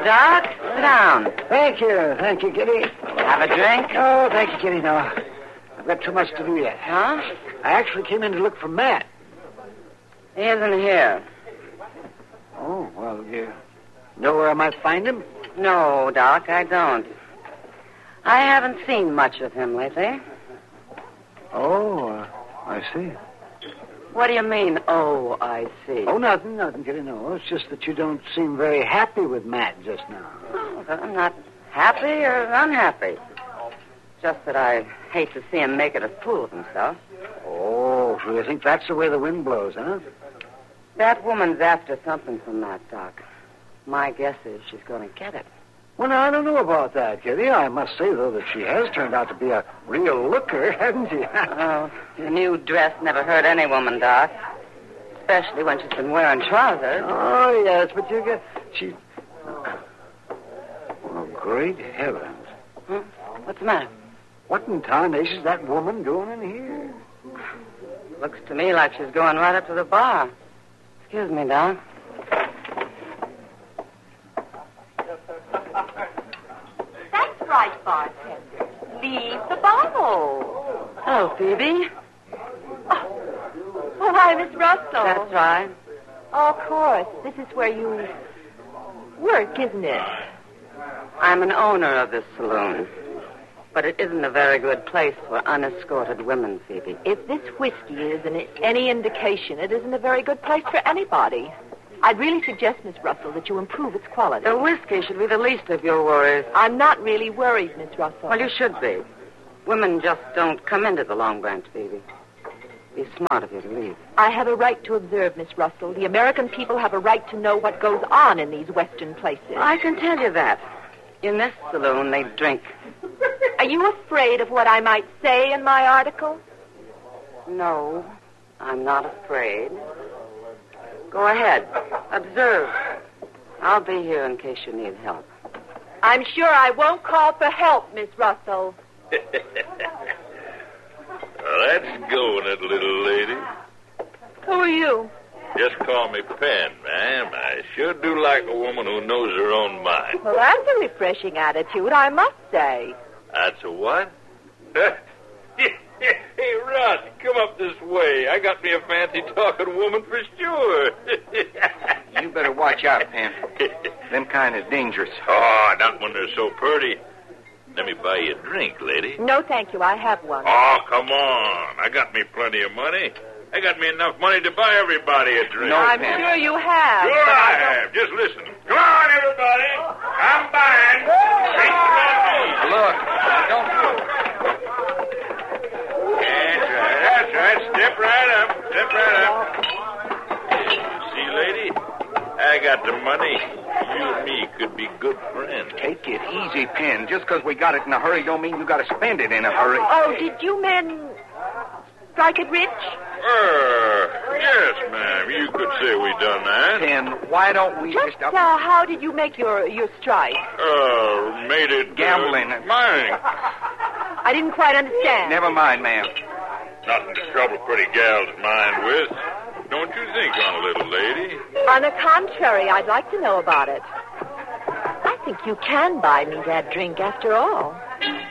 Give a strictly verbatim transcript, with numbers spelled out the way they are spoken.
Doc. Sit down. Thank you. Thank you, Kitty. Have a drink? Oh, thank you, Kitty. No. I've got too much to do yet. Huh? I actually came in to look for Matt. He isn't here. Oh, well, you know where I might find him? No, Doc, I don't. I haven't seen much of him lately. Oh, uh, I see. What do you mean, oh, I see? Oh, nothing, nothing, Kitty. No, it's just that you don't seem very happy with Matt just now. Oh, I'm not happy or unhappy. Just that I hate to see him making a fool of himself. Oh, so you think that's the way the wind blows, huh? That woman's after something from Matt, Doc. My guess is she's going to get it. Well, now, I don't know about that, Kitty. I must say, though, that she has turned out to be a real looker, hasn't she? Oh, a new dress never hurt any woman, Doc. Especially when she's been wearing trousers. Oh, yes, but you get... She... Oh, great heavens. Hmm? What's the matter? What in tarnation is that woman doing in here? Looks to me like she's going right up to the bar. Excuse me, Doc. That's right, bartender. Leave the bottle. Hello, Phoebe. Oh, why, Miss Russell. That's right. Oh, of course. This is where you work, isn't it? I'm an owner of this saloon. But it isn't a very good place for unescorted women, Phoebe. If this whiskey is an, any indication, it isn't a very good place for anybody. I'd really suggest, Miss Russell, that you improve its quality. The whiskey should be the least of your worries. I'm not really worried, Miss Russell. Well, you should be. Women just don't come into the Long Branch, Phoebe. Be smart of you to leave. I have a right to observe, Miss Russell. The American people have a right to know what goes on in these Western places. I can tell you that. In this saloon, they drink. Are you afraid of what I might say in my article? No, I'm not afraid. Go ahead. Observe. I'll be here in case you need help. I'm sure I won't call for help, Miss Russell. Let's go, that little lady. Who are you? Just call me Pen, ma'am. I sure do like a woman who knows her own mind. Well, that's a refreshing attitude, I must say. That's a what? Hey, Russ, come up this way. I got me a fancy-talking woman for sure. You better watch out, Pen. Them kind is dangerous. Oh, not when they're so pretty. Let me buy you a drink, lady. No, thank you. I have one. Oh, come on. I got me plenty of money. I got me enough money to buy everybody a drink. No, I'm Pen. sure you have. Sure but I I have. Just listen. Come on, everybody. I'm buying. Drinks around me. Look, don't... That's right. That's right. Step right up. Step right up. Yeah, see, lady? I got the money. You and me could be good friends. Take it easy, Pen. Just because we got it in a hurry don't mean you got to spend it in a hurry. Oh, did you men strike it rich? Uh, yes, ma'am. You could say we done that. Pen, why don't we Just just... uh, how did you make your, your strike? Uh, made it... Gambling. Uh, mine. I didn't quite understand. Never mind, ma'am. Nothing to trouble pretty gals' mind with. Don't you think, on little lady? On the contrary, I'd like to know about it. I think you can buy me that drink after all.